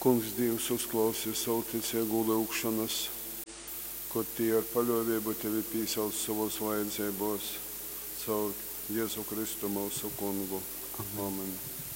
Kungs Dievs uzklausīja savu ticīgu lūgšanas, kur tie ar paļāvību tevi pīsauc savos vajadzībos caur Jēzu Kristu mūsu Kungu. Amen.